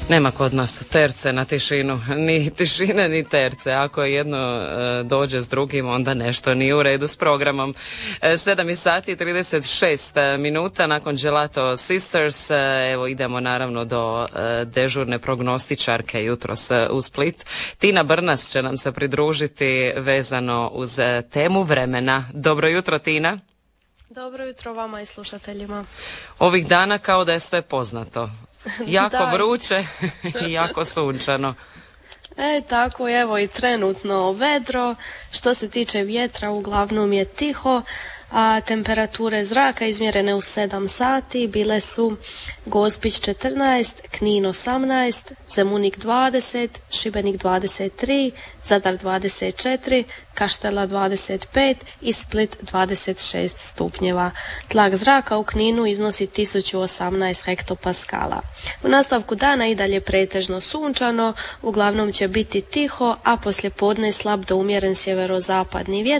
Nema kod nas terce na tišinu, ni tišine ni terce. Ako jedno dođe s drugim, onda nešto nije u redu s programom. 7:36 nakon Gelato Sisters. Evo idemo naravno do dežurne prognostičarke jutros u Split. Tina Brnas će nam se pridružiti vezano uz temu vremena. Dobro jutro, Tina. Dobro jutro vama i slušateljima. Ovih dana kao da je sve poznato. Jako vruće i jako sunčano. Tako, evo i trenutno vedro. Što se tiče vjetra, uglavnom je tiho, a temperature zraka izmjerene u 7 sati bile su Gospić 14, Knin 18, Zemunik 20, Šibenik 23, Zadar 24, Kaštela 25 i Split 26 stupnjeva. Tlak zraka u Kninu iznosi 1018 hektopaskala. U nastavku dana i dalje pretežno sunčano, uglavnom će biti tiho, a poslije podne slab do umjeren sjeverozapadni vjetar